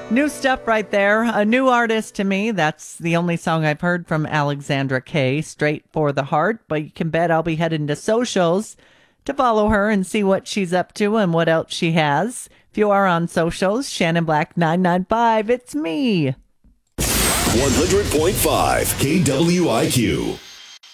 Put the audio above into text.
New stuff right there. A new artist to me. That's the only song I've heard from Alexandra Kay, Straight for the Heart. But you can bet I'll be heading to socials to follow her and see what she's up to and what else she has. If you are on socials, Shannon Black 995, it's me. 100.5 KWIQ.